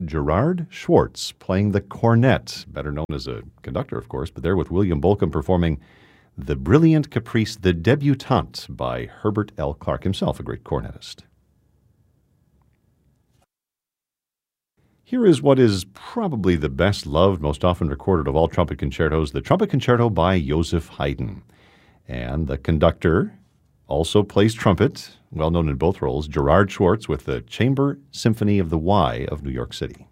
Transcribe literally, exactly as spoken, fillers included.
Gerard Schwartz playing the cornet, better known as a conductor, of course, but there with William Bolcom performing The Brilliant Caprice, the Debutante by Herbert L. Clark, himself a great cornetist. Here is what is probably the best loved, most often recorded of all trumpet concertos, the Trumpet Concerto by Joseph Haydn. And the conductor also plays trumpet, well known in both roles, Gerard Schwartz with the Chamber Symphony of the Y of New York City.